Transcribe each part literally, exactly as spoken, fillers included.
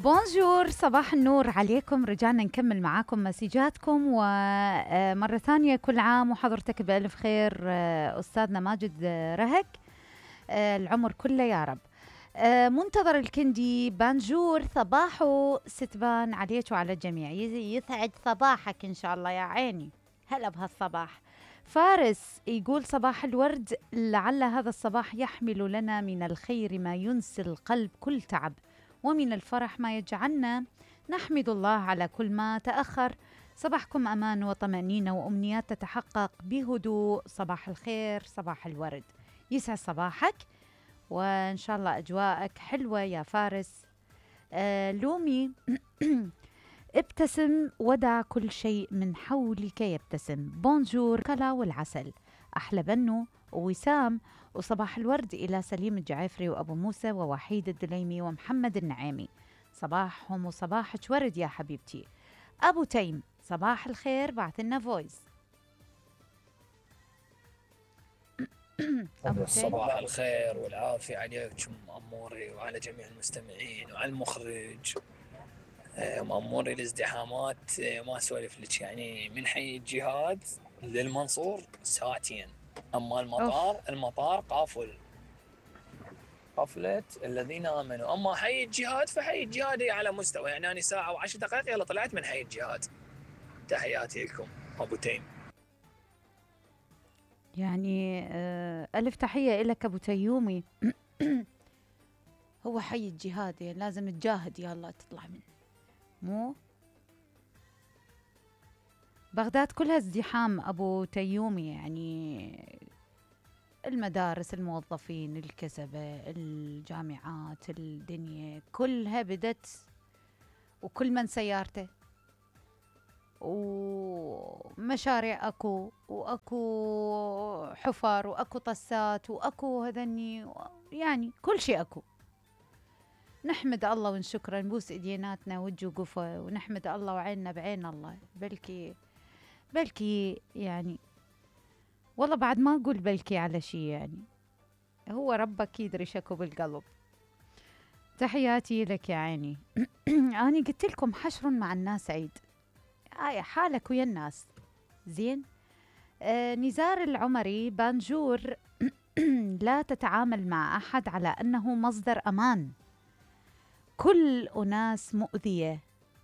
بونجور، صباح النور عليكم. رجعنا نكمل معاكم مسيجاتكم، ومرة ثانية كل عام وحضرتك بألف خير أستاذنا ماجد رهك، العمر كله يا رب. منتظر الكندي بانجور، صباحو ستبان عليك وعلى الجميع، يسعد صباحك إن شاء الله يا عيني. هلا بهالصباح. فارس يقول صباح الورد، لعل هذا الصباح يحمل لنا من الخير ما ينسي القلب كل تعب، ومن الفرح ما يجعلنا نحمد الله على كل ما تأخر. صباحكم أمان وطمأنينة وأمنيات تتحقق بهدوء. صباح الخير، صباح الورد، يسعد صباحك وإن شاء الله أجواءك حلوة يا فارس. آه لومي ابتسم ودع كل شيء من حولك يبتسم. بونجور كلا والعسل، أحلى بنو ووسام، وصباح الورد إلى سليم الجعيفري وأبو موسى ووحيد الدليمي ومحمد النعيمي. صباحهم وصباحك ورد يا حبيبتي. أبو تيم صباح الخير، بعث لنا فويس. أبو تيم صباح الخير والعافية عليكم أموري وعلى جميع المستمعين وعلى المخرج. مأموري الازدحامات ما أسولف لك، يعني من حي الجهاد للمنصور ساعتين، أما المطار أوف. المطار قافل قفلة الذين آمنوا، أما حي الجهاد فحي الجهاد على مستوى، يعني أنا ساعة وعشر دقائق يلا طلعت من حي الجهاد. تحياتي لكم أبو تيم. يعني آه ألف تحية إلك أبو تيومي. هو حي الجهاد يعني لازم تجاهد يلا تطلع منه، مو بغداد كلها ازدحام أبو تيومي، يعني المدارس، الموظفين، الكسبة، الجامعات، الدنيا كلها بدت، وكل من سيارته، ومشاريع اكو، واكو حفر، واكو طسات، واكو هذني، يعني كل شيء اكو. نحمد الله ونشكره، نبوس ايديناتنا وجه وقفه، ونحمد الله وعيننا بعين الله. بلكي بلكي يعني والله بعد ما اقول بلكي على شيء، يعني هو ربك يدري شكو بالقلب. تحياتي لك يا عيني. أنا قلت لكم حشر مع الناس عيد، هاي حالك ويا الناس زين. آه نزار العمري بانجور لا تتعامل مع أحد على أنه مصدر أمان، كل أناس مؤذية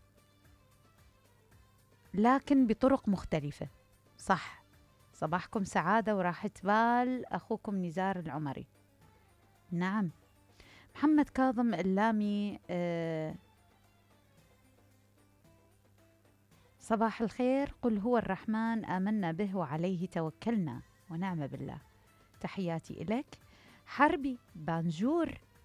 لكن بطرق مختلفة. صح، صباحكم سعادة وراحة بال أخوكم نزار العمري. نعم. محمد كاظم اللامي آه صباح الخير، قل هو الرحمن آمنا به وعليه توكلنا ونعم بالله. تحياتي إليك. حربي بانجور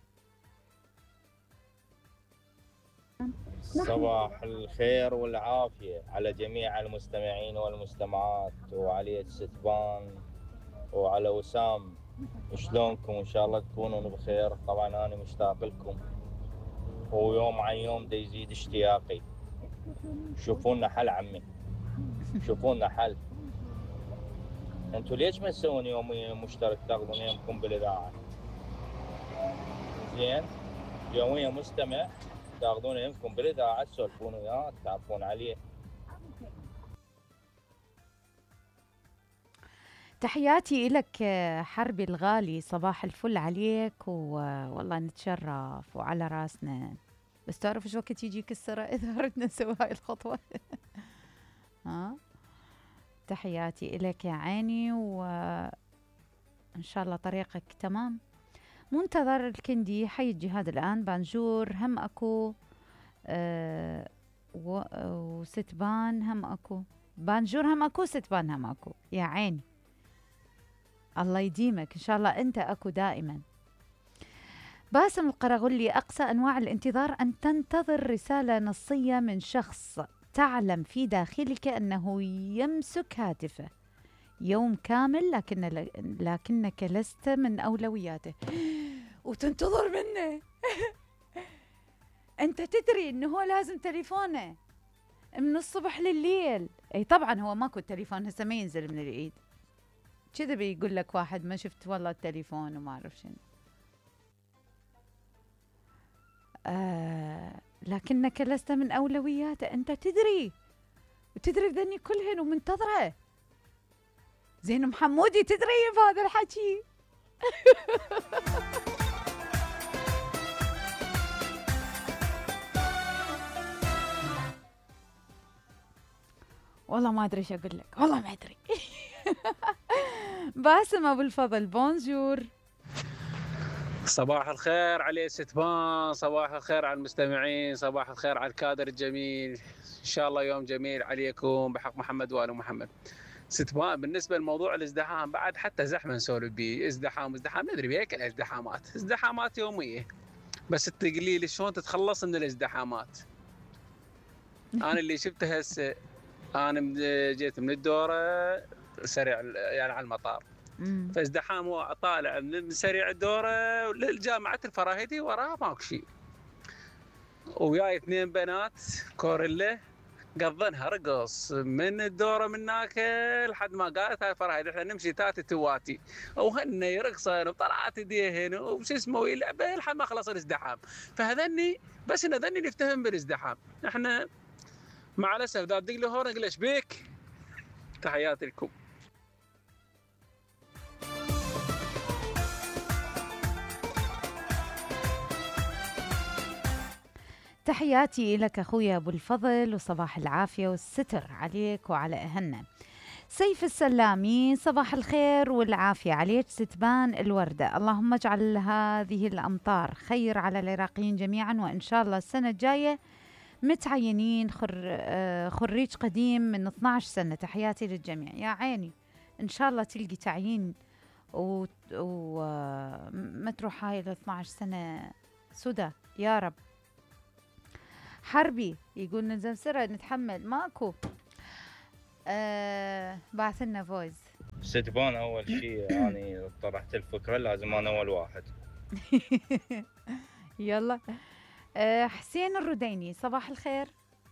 صباح الخير والعافية على جميع المستمعين والمستمعات، وعلي الستبان وعلى وسام. شلونكم؟ إن شاء الله تكونون بخير. طبعا أنا مشتاق لكم، ويوم عن يوم دا يزيد اشتياقي. شوفونا حل عمي، شوفونا حل. انتوا ليش ما تسوون يومي مشترك تاخذون يومكم بالاذاعه؟ زين، يوميا مستمع تاخذون يومكم بالاذاعه، تسولفون وياه، تعرفون عليه. تحياتي لك حربي الغالي، صباح الفل عليك، والله نتشرف وعلى راسنا. بس تعرف ايش وقت يجيك السرعة اذا اردنا نسوي هاي الخطوة. ها، تحياتي لك يا عيني، وان شاء الله طريقك تمام. منتظر الكندي حي الجهاد الآن. بانجور هم أكو، أه وستبان هم أكو. بانجور هم أكو، ستبان هم أكو يا عيني. الله يديمك إن شاء الله أنت أكو دائما. باسم القرغلي، أقصى أنواع الانتظار أن تنتظر رسالة نصية من شخص تعلم في داخلك أنه يمسك هاتفه يوم كامل، لكن لكنك لست من أولوياته وتنتظر منه. أنت تدري أنه هو لازم تليفونه من الصبح لليل. أي طبعا هو ماكو التليفون هسه ما ينزل من الإيد كذا، بيقول لك واحد ما شفت والله التليفون وما أعرف شنو. آه لكنك لست من أولوياته. أنت تدري وتدري بذني كلهن ومنتظرة. زين محمودي تدري بهذا الحكي. والله ما أدري ايش أقول لك، والله ما أدري. باسم أبو الفضل بونجور. صباح الخير علي ستبان، صباح الخير على المستمعين، صباح الخير على الكادر الجميل. إن شاء الله يوم جميل عليكم بحق محمد وآل محمد. ستبان بالنسبة لموضوع الازدحام بعد حتى زحمة نسولف به، ازدحام ازدحام ندري بهيك الازدحامات، ازدحامات يومية، بس تقليل شلون تتخلص من الازدحامات. أنا اللي شفته هسه، أنا جيت من الدورة سريع يعني على المطار، فازدحام طالع من سريع الدورة للجامعة الفراهيدي وراه ماكو شيء، وياي اثنين بنات كوريلا قضنها رقص من الدورة من هناك لحد ما قالت هاي الفراهيدي احنا نمشي تاتي تواتي، وهن يرقصن وطلعت ايديهن وش اسمه يلعبه لحد ما خلص الازدحام. فهذني بس ان هذني نفتهم بالازدحام. احنا مع الاسف دا تدق له هون اقول بيك. تحياتي لكم. تحياتي لك أخويا أبو الفضل، وصباح العافية والستر عليك وعلى أهلنا. سيف السلامي، صباح الخير والعافية عليك ستبان الوردة. اللهم اجعل هذه الأمطار خير على العراقيين جميعا، وإن شاء الله السنة الجاية متعينين خر... خريج قديم من اثنعش سنة. تحياتي للجميع يا عيني، إن شاء الله تلقي تعيين وما و... ما تروح هاي ال اثنعش سنة سدى يا رب. حربي يقول ننزل سرعة نتحمل ماكو. آه بعث لنا فويس. ستبان أول شيء يعني طرحت الفكرة لازم أنا أول واحد. يلا. آه حسين الرديني، صباح الخير.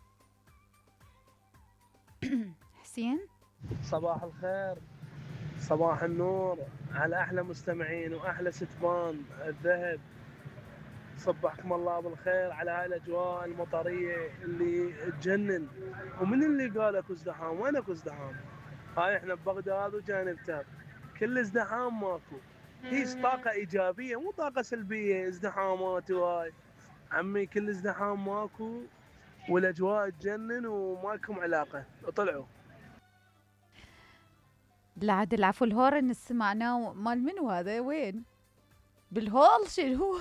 حسين صباح الخير، صباح النور على أحلى مستمعين وأحلى ستبان الذهب. صبحكم الله بالخير على هاي الأجواء المطرية اللي تجنن. ومن اللي قال اكو ازدحام؟ وين اكو ازدحام؟ هاي احنا ببغداد وجانب تاب كل ازدحام ماكو. هي طاقة إيجابية مو طاقة سلبية، ازدحامات وهاي عمي كل ازدحام ماكو والأجواء تجنن وماكم علاقة. اطلعوا. لا عاد العفو الهورن سمعناه مال منو هذا؟ وين؟ بالهول شنو؟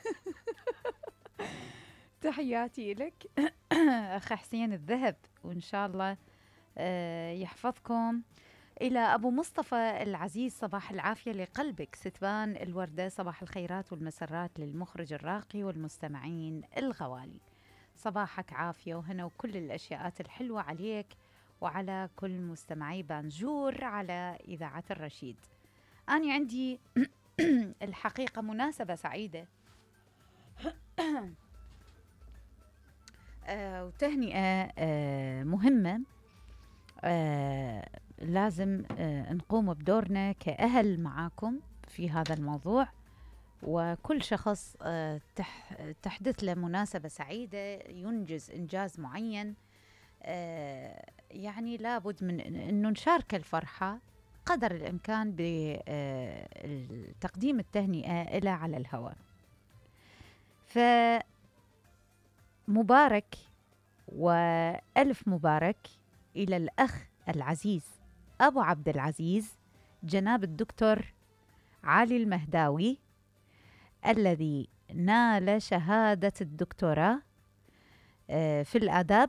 تحياتي لك أخ حسين الذهب، وإن شاء الله يحفظكم. إلى أبو مصطفى العزيز، صباح العافية لقلبك ستبان الوردة، صباح الخيرات والمسرات للمخرج الراقي والمستمعين الغوالي. صباحك عافية وهنا وكل الأشياءات الحلوة عليك وعلى كل مستمعي بانجور على إذاعة الرشيد. أنا عندي الحقيقة مناسبة سعيدة آه وتهنئة آه مهمة. آه لازم آه نقوم بدورنا كأهل معاكم في هذا الموضوع، وكل شخص آه تح تحدث له مناسبة سعيدة ينجز إنجاز معين، آه يعني لابد من أنه نشارك الفرحة قدر الإمكان بتقديم التهنئة إلى على الهواء. فمبارك وألف مبارك إلى الأخ العزيز أبو عبد العزيز جناب الدكتور علي المهداوي، الذي نال شهادة الدكتوراه في الآداب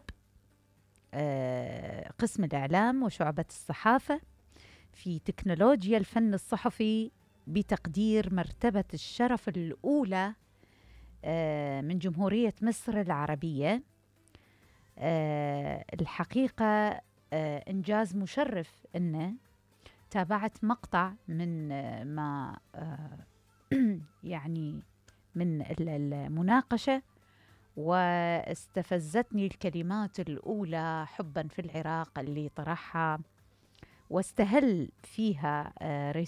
قسم الإعلام وشعبة الصحافة في تكنولوجيا الفن الصحفي بتقدير مرتبة الشرف الأولى من جمهورية مصر العربية. الحقيقة إنجاز مشرف. إنه تابعت مقطع من ما يعني من المناقشة، واستفزتني الكلمات الأولى حبا في العراق اللي طرحها واستهل فيها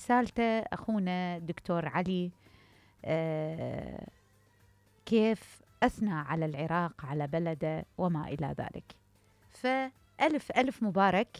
رسالته أخونا دكتور علي، كيف أثنى على العراق، على بلده وما إلى ذلك. فألف ألف مبارك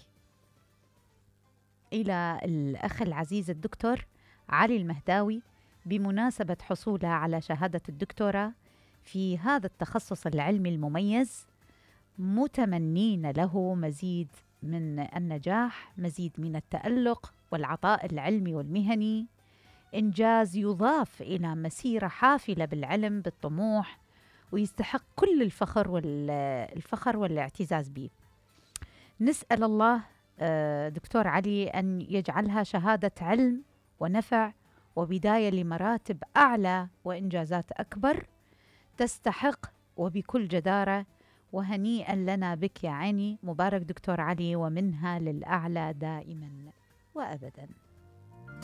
إلى الأخ العزيز الدكتور علي المهداوي بمناسبة حصوله على شهادة الدكتوراه في هذا التخصص العلمي المميز، متمنين له مزيد من النجاح، مزيد من التألق والعطاء العلمي والمهني، إنجاز يضاف إلى مسيرة حافلة بالعلم بالطموح، ويستحق كل الفخر والفخر والاعتزاز به. نسأل الله دكتور علي أن يجعلها شهادة علم ونفع وبداية لمراتب أعلى وإنجازات أكبر، تستحق وبكل جدارة. وهنيئا لنا بك يا عيني، مبارك دكتور علي، ومنها للأعلى دائما وأبدا.